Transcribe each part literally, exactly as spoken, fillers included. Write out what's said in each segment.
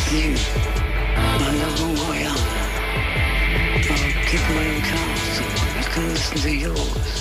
listening. I love all I am. I'll keep my own castle. I can listen to yours.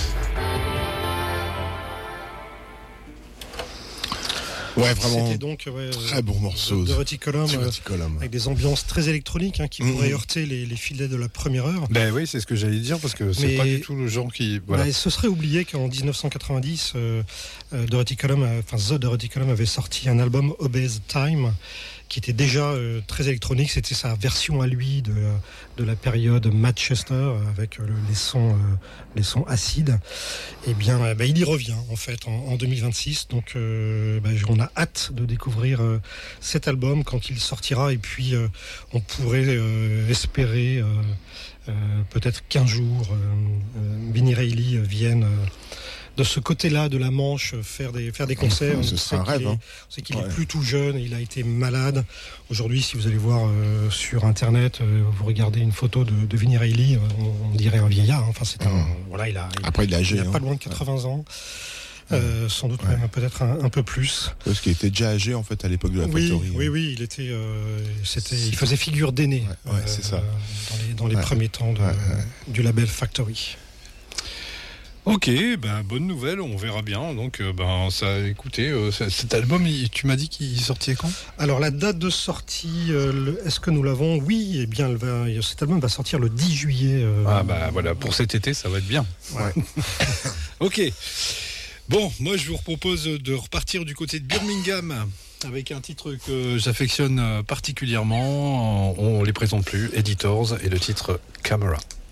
Ouais, vraiment. C'était donc ouais, très bon morceau. De Dorothy Colum, euh, euh, avec des ambiances très électroniques hein, qui mmh. pourraient heurter les, les filets de la première heure. Ben oui, c'est ce que j'allais dire parce que c'est Mais, pas du tout le genre qui. Voilà. Bah, ce serait oublié qu'en dix-neuf cent quatre-vingt-dix, euh, euh, Dorothy Colum, enfin The Dorothy Colum avait sorti un album Obey's Time, qui était déjà euh, très électronique. C'était sa version à lui de, de la période Manchester avec euh, les sons, euh, les sons acides. Et bien, euh, bah, il y revient en fait en, en deux mille vingt-six. Donc, euh, bah, on a hâte de découvrir euh, cet album quand il sortira. Et puis, euh, on pourrait euh, espérer euh, euh, peut-être qu'un jour, euh, euh, Vini Reilly vienne. Euh, de ce côté-là de la Manche, faire des, faire des concerts. Ce serait un rêve. Est, hein. On sait qu'il ouais. est plus tout jeune, il a été malade. Aujourd'hui, si vous allez voir euh, sur Internet, euh, vous regardez une photo de, de Vini Reilly, on, on dirait un vieillard. Hein. Enfin, c'est un, mmh. voilà, il a, il, Après, il est âgé. Il a hein. pas loin de quatre-vingts ans. Euh, sans doute ouais. même peut-être un, un peu plus. Parce qu'il était déjà âgé en fait à l'époque de la oui, Factory. Oui, oui, il était, euh, c'était, il faisait figure d'aîné. Ouais, ouais, euh, c'est ça. Dans les, dans les ouais. premiers temps de, ouais, ouais. du label Factory. Ok, ben bonne nouvelle, on verra bien. Donc, euh, ben ça, écoutez, euh, cet album, il, tu m'as dit qu'il sortait quand ? Alors la date de sortie, euh, le, est-ce que nous l'avons ? Oui, eh bien, va, cet album va sortir le dix juillet. Euh, ah ben voilà, pour cet été, ça va être bien. Ouais. Ok. Bon, moi je vous propose de repartir du côté de Birmingham avec un titre que j'affectionne particulièrement. On les présente plus, Editors, et le titre Camera.